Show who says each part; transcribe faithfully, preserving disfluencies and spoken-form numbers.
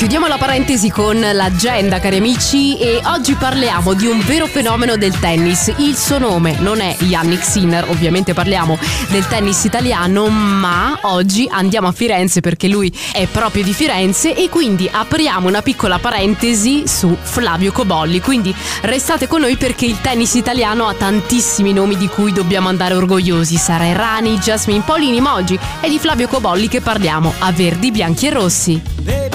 Speaker 1: Chiudiamo la parentesi con l'agenda, cari amici, e oggi parliamo di un vero fenomeno del tennis. Il suo nome non è Jannik Sinner, ovviamente parliamo del tennis italiano, ma oggi andiamo a Firenze perché lui è proprio di Firenze e quindi apriamo una piccola parentesi su Flavio Cobolli. Quindi restate con noi perché il tennis italiano ha tantissimi nomi di cui dobbiamo andare orgogliosi. Sara Errani, Jasmine Paolini, ma oggi è di Flavio Cobolli che parliamo a Verdi, Bianchi e Rossi.